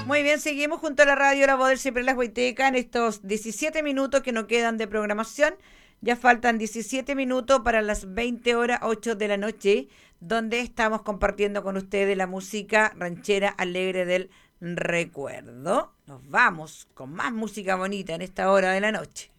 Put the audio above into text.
Muy bien, seguimos junto a la radio La Voz del Siempre Las Huaytecas en estos 17 minutos que nos quedan de programación. Ya faltan 17 minutos para las 20 horas 8 de la noche, donde estamos compartiendo con ustedes la música ranchera alegre del recuerdo. Nos vamos con más música bonita en esta hora de la noche.